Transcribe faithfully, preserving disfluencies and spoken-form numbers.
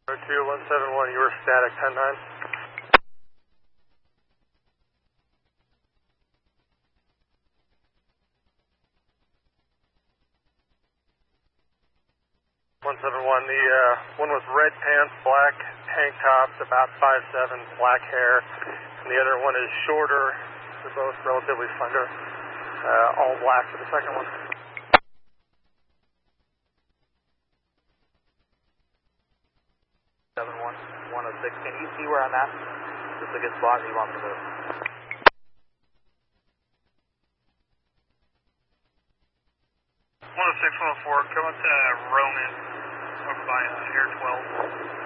two one seven one, you were static, ten nine. one seven one, the uh, one with red pants, black tank tops, about five seven, black hair, and the other one is shorter. They're both relatively slender, uh, all black for the second one. seven one, one oh six, can you see where I'm at? Is this a good spot or you want me to move? one oh six, one oh four, come up to Roman, over by uh, Air twelve.